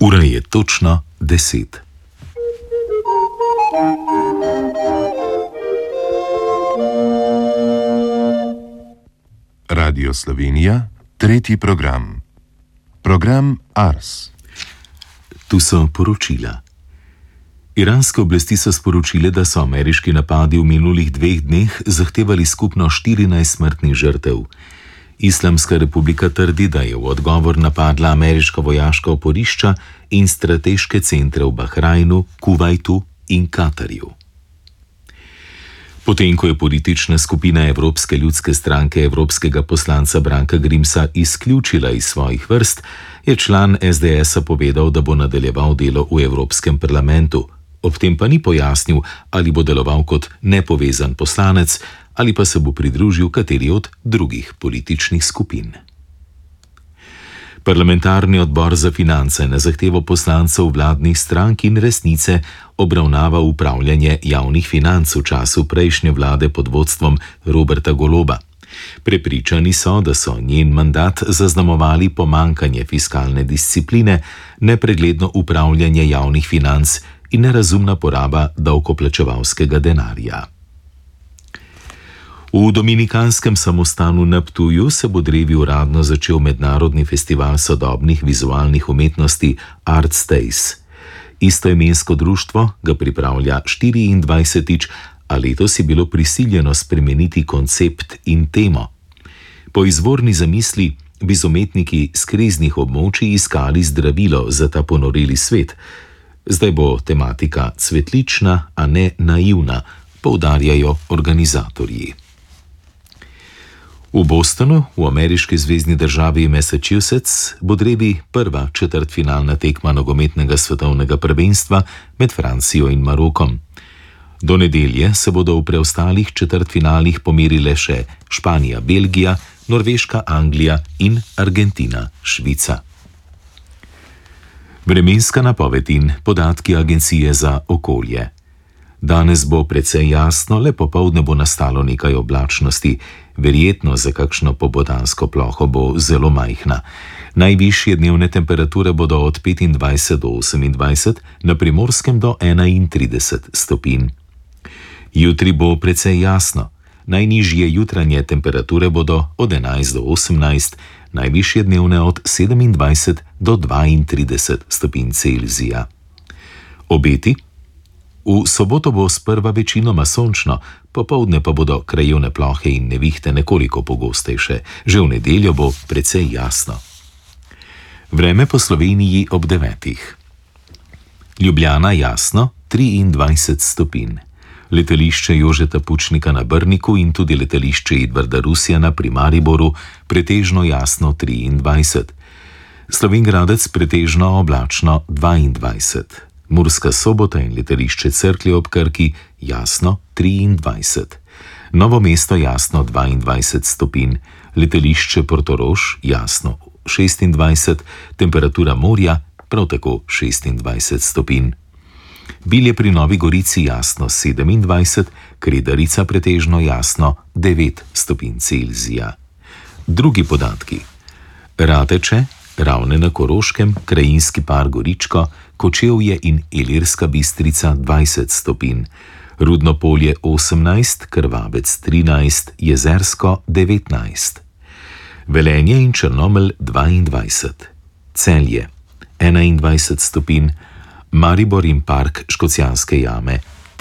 Ura je točno 10. Radio Slovenija, tretji program. Program Ars. Tu so poročila. Iranske oblasti so sporočile, da so ameriški napadi v minulih 2 dneh zahtevali skupno 14 smrtnih žrtev. Islamska republika trdi, da je v odgovor napadla ameriška vojaška oporišča in strateške centre v Bahrajnu, Kuvajtu in Katarju. Potem, ko je politična skupina Evropske ljudske stranke evropskega poslanca Branka Grimsa izključila iz svojih vrst, je član SDS-a povedal, da bo nadaljeval delo v Evropskem parlamentu. Ob tem pa ni pojasnil, ali bo deloval kot nepovezan poslanec ali pa se bo pridružil kateri od drugih političnih skupin. Parlamentarni odbor za finance na zahtevo poslancev vladnih strank in Resnice obravnava upravljanje javnih financ v času prejšnje vlade pod vodstvom Roberta Goloba. Prepričani so, da so njen mandat zaznamovali pomanjkanje fiskalne discipline, nepregledno upravljanje javnih financ in nerazumna poraba davkoplačevalskega denarja. V dominikanskem samostanu na Ptuju se bo drevi uradno začel mednarodni festival sodobnih vizualnih umetnosti Artstays. Istoimensko društvo ga pripravlja 24. a letos je bilo prisiljeno spremeniti koncept in temo. Po izvorni zamisli bi z umetniki s kriznih območij iskali zdravilo za ta ponoreli svet. Zdaj bo tematika cvetlična, a ne naivna, poudarjajo organizatorji. V Bostonu, v ameriški zvezni državi Massachusetts, bo drevi prva četrtfinalna tekma nogometnega svetovnega prvenstva med Francijo in Marokom. Do nedelje se bodo v preostalih četrtfinalih pomerile še Španija, Belgija, Norveška, Anglija in Argentina, Švica. Vremenska napoved in podatki Agencije za okolje. Danes bo precej jasno, le popoldne bo nastalo nekaj oblačnosti, verjetno za kakšno pobodansko ploho bo zelo majhna. Najvišje dnevne temperature bodo od 25 do 28, na Primorskem do 31 stopinj. Jutri bo precej jasno, najnižje jutranje temperature bodo od 11 do 18, najvišje dnevne od 27 do 32 stopinj Celzija. Obeti? V soboto bo sprva večinoma sončno, popoldne pa bodo krajevne plohe in nevihte nekoliko pogostejše, že v nedeljo bo precej jasno. Vreme po Sloveniji ob 9. Ljubljana jasno, 23 stopinj. Letališče Jožeta Pučnika na Brniku in tudi letališče Edvarda Rusjana pri Mariboru pretežno jasno 23. Slovenj Gradec pretežno oblačno 22. Murska Sobota in letališče Cerklje ob Krki jasno 23. Novo mesto jasno 22 stopinj, letališče Portorož jasno 26, temperatura morja prav tako 26 stopinj. Bilje pri Novi Gorici jasno 27, Kredarica pretežno jasno 9 stopinj Celzija. Drugi podatki. Rateče, Ravne na Koroškem, Krajinski par Goričko, Kočevje in Ilirska Bistrica 20 stopinj, Rudno Polje 18, Krvavec 13, Jezersko 19. Velenje in Črnomelj 22, Celje 21 stopinj, Maribor in Park Škocjanske jame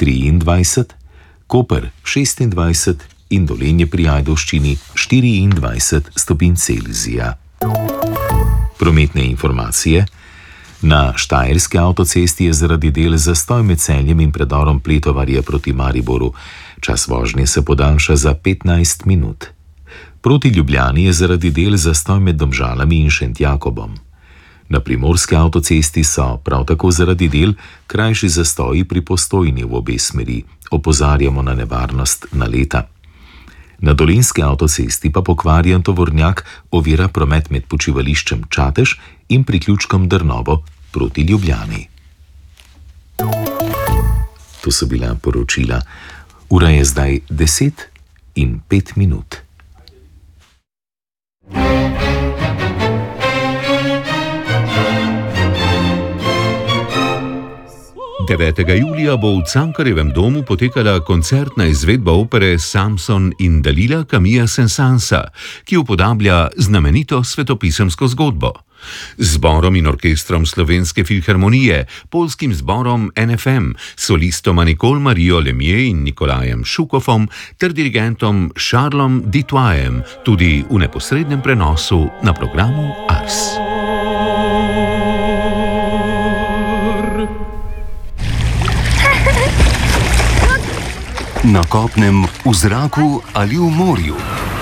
23, Koper 26 in Dolenje pri Ajdovščini 24 stopinj Celzija. Prometne informacije. Na Štajerski avtocesti je zaradi del zastoj med Celjem in predorom Pletovarje proti Mariboru. Čas vožnje se podaljša za 15 minut. Proti Ljubljani je zaradi del zastoj med Domžalami in Šentjakobom. Na Primorski avtocesti so prav tako zaradi del krajši zastoji pri Postojni v obe smeri. Opozarjamo na nevarnost naleta. Na Dolenjski avtocesti pa pokvarjen tovornjak ovira promet med počivališčem Čatež in priključkom Drnovo proti Ljubljani. To so bila poročila. Ura je zdaj 10:05. 9. julija bo v Cankarjevem domu potekala koncertna izvedba opere Samson in Dalila Camilla Saint-Sansa, ki upodablja znamenito svetopisemsko zgodbo. Z zborom in orkestrom Slovenske filharmonije, poljskim zborom NFM, solistoma Nicole Marijo Lemieux in Nikolajem Šukofom ter dirigentom Charlesom Ditoyem, tudi v neposrednem prenosu na programu Ars. Na kopnem, v zraku ali v morju.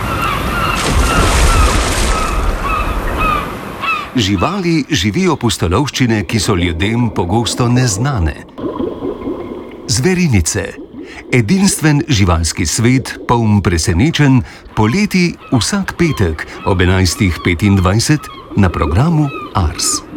Živali živijo pustolovščine, ki so ljudem pogosto neznane. Zverinice. Edinstven živalski svet, poln presenečenj, poleti vsak petek ob 11.25 na programu Ars.